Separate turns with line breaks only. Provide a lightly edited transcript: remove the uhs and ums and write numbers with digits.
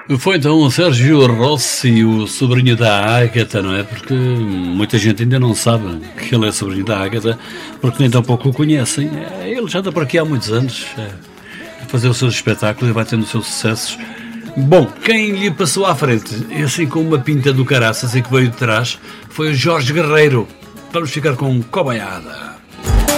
Foi então o Sérgio Rossi, o sobrinho da Ágata, não é? Porque muita gente ainda não sabe que ele é sobrinho da Ágata, porque nem tão pouco o conhecem. Ele já está por aqui há muitos anos a fazer os seus espetáculos e vai tendo os seus sucessos. Bom, quem lhe passou à frente, assim com uma pinta do caraças e que veio de trás, foi o Jorge Guerreiro. Vamos ficar com Cobaiada.